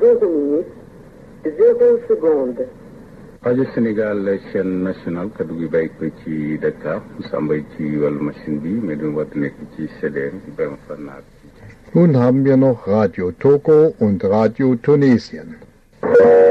0 minutes, 0 secondes. rajo Sénégal chaîne nationale kaddu gi bàyyi ko ci Dakar Samba ci wàllu machine bi mais du wat nekk ci CDM Ibrahima Fannaat. Nun haben wir noch Radio Togo und Radio Tunesien.